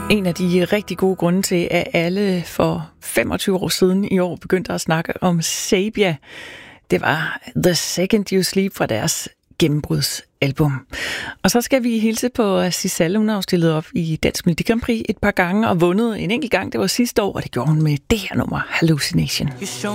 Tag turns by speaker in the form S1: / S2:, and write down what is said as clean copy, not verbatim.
S1: En af de rigtig gode grunde til, at alle for 25 år siden i år begyndte at snakke om Saybia, det var The Second You Sleep fra deres gennembrudsalbum. Og så skal vi hilse på Sisalle. Hun har jo stillet op i Dansk Melodi Grand Prix et par gange og vundet en enkelt gang. Det var sidste år, og det gjorde hun med det her nummer, Hallucination.